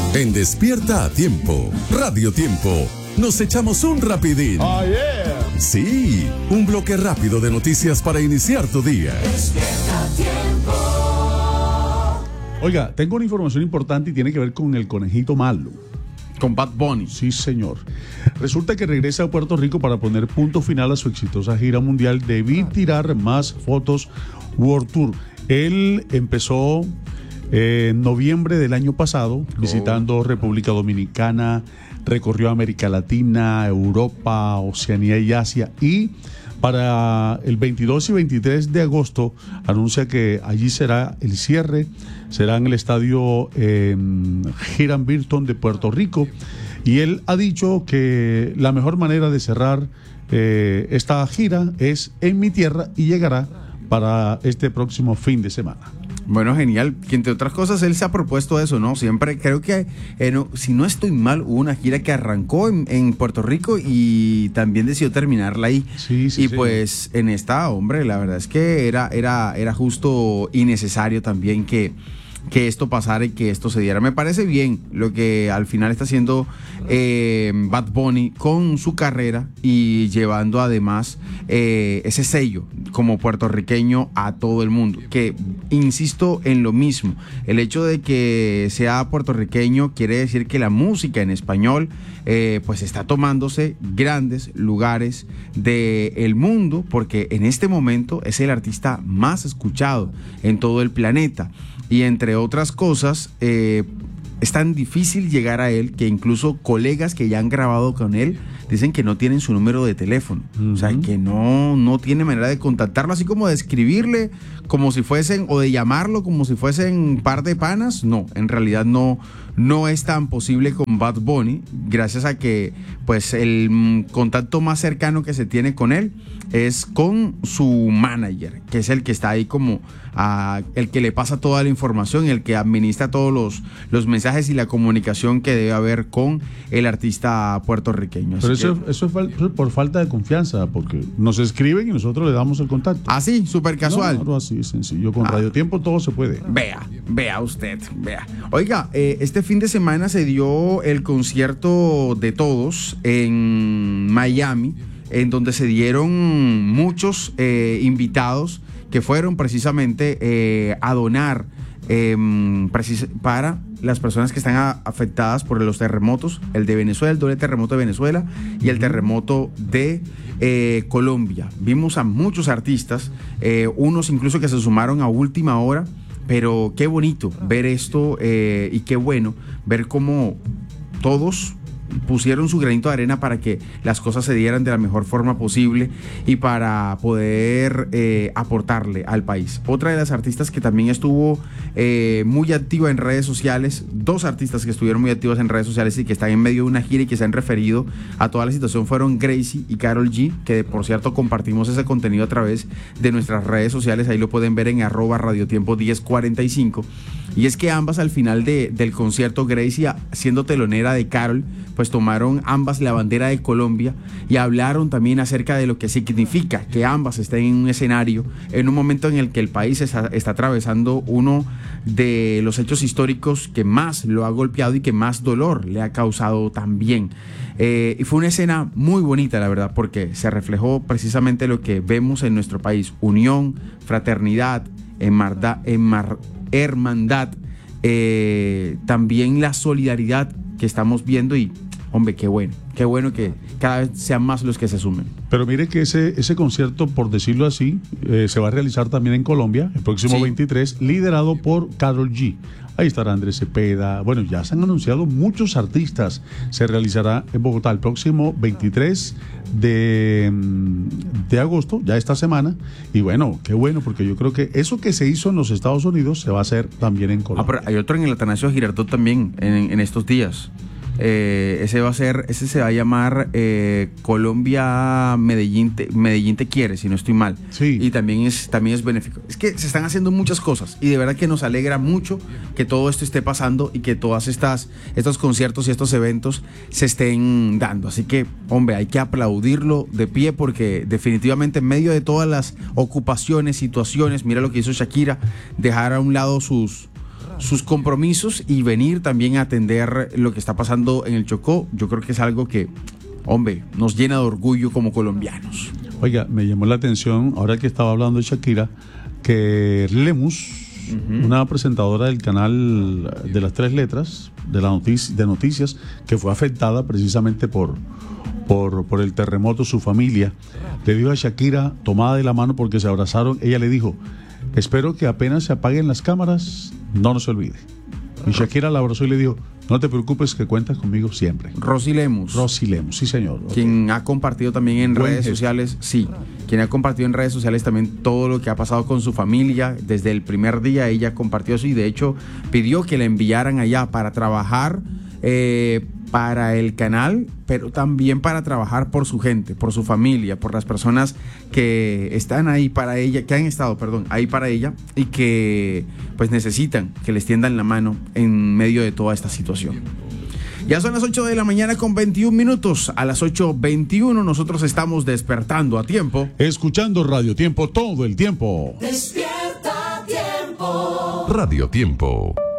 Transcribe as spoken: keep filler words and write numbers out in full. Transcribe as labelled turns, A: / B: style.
A: En Despierta a Tiempo, Radio Tiempo, nos echamos un rapidín.
B: Oh, yeah.
A: Sí, un bloque rápido de noticias para iniciar tu día.
C: Despierta a Tiempo.
B: Oiga, tengo una información importante y tiene que ver con el conejito malo.
D: Con Bad Bunny.
B: Sí, señor. Resulta que regresa a Puerto Rico para poner punto final a su exitosa gira mundial de Tirar Más Fotos World Tour. Él empezó eh, en noviembre del año pasado visitando República Dominicana, recorrió América Latina, Europa, Oceanía y Asia, y para el veintidós y veintitrés de agosto anuncia que allí será el cierre, será en el estadio eh, Hiram Burton de Puerto Rico, y él ha dicho que la mejor manera de cerrar eh, esta gira es en mi tierra y llegará para este próximo fin de semana.
D: Bueno, genial, que entre otras cosas él se ha propuesto eso, ¿no? Siempre creo que, eh, no, si no estoy mal, hubo una gira que arrancó en, en Puerto Rico y también decidió terminarla ahí.
B: Sí, sí,
D: y
B: sí.
D: pues en esta, hombre, la verdad es que era, era, era justo y necesario también que, que esto pasara y que esto se diera. Me parece bien lo que al final está haciendo eh, Bad Bunny con su carrera y llevando además eh, ese sello como puertorriqueño a todo el mundo, que insisto en lo mismo, el hecho de que sea puertorriqueño quiere decir que la música en español eh, pues está tomándose grandes lugares del mundo, porque en este momento es el artista más escuchado en todo el planeta. Y entre otras cosas, eh, es tan difícil llegar a él que incluso colegas que ya han grabado con él dicen que no tienen su número de teléfono. Uh-huh. O sea, que no, no tiene manera de contactarlo, así como de escribirle como si fuesen, o de llamarlo como si fuesen par de panas. No, en realidad no, no es tan posible con Bad Bunny, gracias a que pues el contacto más cercano que se tiene con él es con su manager, que es el que está ahí como uh, el que le pasa toda la información, el que administra todos los, los mensajes y la comunicación que debe haber con el artista puertorriqueño.
B: Pero eso, que, eso es fal- por falta de confianza, porque nos escriben y nosotros le damos el contacto.
D: Así, súper casual.
B: No, no, así sencillo. Con ah. Radio Tiempo todo se puede.
D: Vea, vea usted, vea. Oiga, eh, este fin de semana se dio el concierto de todos en Miami, en donde se dieron muchos eh, invitados que fueron precisamente eh, a donar eh, precis- para las personas que están a- afectadas por los terremotos, el de Venezuela, el doble terremoto de Venezuela y el terremoto de eh, Colombia. Vimos a muchos artistas, eh, unos incluso que se sumaron a última hora, pero qué bonito ver esto eh, y qué bueno ver cómo todos pusieron su granito de arena para que las cosas se dieran de la mejor forma posible y para poder eh, aportarle al país. Otra de las artistas que también estuvo eh, muy activa en redes sociales, dos artistas que estuvieron muy activas en redes sociales y que están en medio de una gira y que se han referido a toda la situación, fueron Gracie y Karol G, que por cierto compartimos ese contenido a través de nuestras redes sociales. Ahí lo pueden ver en arroba radiotiempo diez cuarenta y cinco. Y es que ambas al final de, del concierto, Gracie siendo telonera de Karol, pues tomaron ambas la bandera de Colombia y hablaron también acerca de lo que significa que ambas estén en un escenario en un momento en el que el país está, está atravesando uno de los hechos históricos que más lo ha golpeado y que más dolor le ha causado también. Eh, y fue una escena muy bonita, la verdad, porque se reflejó precisamente lo que vemos en nuestro país: unión, fraternidad, hermandad, hermandad eh, también la solidaridad que estamos viendo. Y hombre, qué bueno, qué bueno que cada vez sean más los que se sumen.
B: Pero mire que ese, ese concierto, por decirlo así, eh, se va a realizar también en Colombia el próximo sí. veintitrés, liderado por Karol G. Ahí estará Andrés Cepeda. Bueno, ya se han anunciado muchos artistas. Se realizará en Bogotá el próximo veintitrés de, de agosto, ya esta semana. Y bueno, qué bueno, porque yo creo que eso que se hizo en los Estados Unidos se va a hacer también en Colombia.
D: Ah, pero hay otro en el Atanasio Girardot también en, en estos días. Eh, ese va a ser, ese se va a llamar eh, Colombia Medellín te, Medellín te quiere, si no estoy mal.
B: Sí.
D: Y también es, también es benéfico. Es que se están haciendo muchas cosas y de verdad que nos alegra mucho que todo esto esté pasando y que todas estas estos conciertos y estos eventos se estén dando. Así que, hombre, hay que aplaudirlo de pie, porque definitivamente en medio de todas las ocupaciones, situaciones, mira lo que hizo Shakira, dejar a un lado sus sus compromisos y venir también a atender lo que está pasando en el Chocó. Yo creo que es algo que, hombre, nos llena de orgullo como colombianos.
B: Oiga, me llamó la atención, ahora que estaba hablando de Shakira, que Lemus, uh-huh. una presentadora del canal de las tres letras, de, la notici- de noticias, que fue afectada precisamente por, por, por el terremoto, su familia, le dijo a Shakira, tomada de la mano porque se abrazaron, ella le dijo, espero que apenas se apaguen las cámaras, no nos olvide. Y Shakira la abrazó y le dijo, no te preocupes que cuentas conmigo siempre.
D: Rosy Lemus.
B: Rosy Lemus, sí señor.
D: Quien okay. ha compartido también en
B: Buen
D: redes
B: gesto.
D: sociales, sí, quien ha compartido en redes sociales también todo lo que ha pasado con su familia. Desde el primer día ella compartió eso y de hecho pidió que la enviaran allá para trabajar eh, para el canal, pero también para trabajar por su gente, por su familia, por las personas que están ahí para ella, que han estado, perdón, ahí para ella y que pues necesitan que les tiendan la mano en medio de toda esta situación. Ya son las ocho de la mañana con veintiún minutos. A las ocho veintiuno nosotros estamos despertando a tiempo.
B: Escuchando Radio Tiempo todo el tiempo.
C: Despierta a tiempo.
A: Radio Tiempo.